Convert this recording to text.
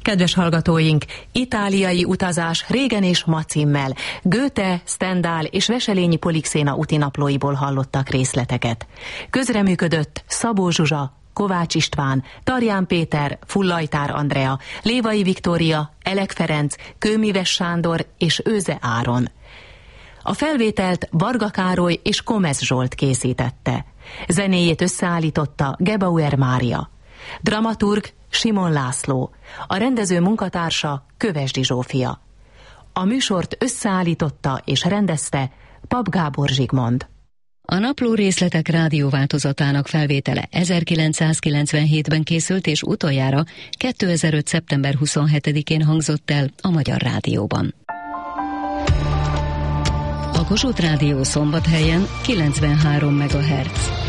Kedves hallgatóink, itáliai utazás Régen és Ma címmel Goethe, Stendhal és Veselényi Polixéna útinaplóiból hallottak részleteket. Közreműködött Szabó Zsuzsa, Kovács István, Tarján Péter, Fullajtár Andrea, Lévai Viktória, Elek Ferenc, Kőmíves Sándor és Őze Áron. A felvételt Varga Károly és Komez Zsolt készítette. Zenéjét összeállította Gebauer Mária. Dramaturg Simon László. A rendező munkatársa Kövesdi Zsófia. A műsort összeállította és rendezte Pap Gábor Zsigmond. A napló részletek rádióváltozatának felvétele 1997-ben készült, és utoljára 2005. szeptember 27-én hangzott el a Magyar Rádióban. A Kossuth Rádió Szombathelyen 93 MHz.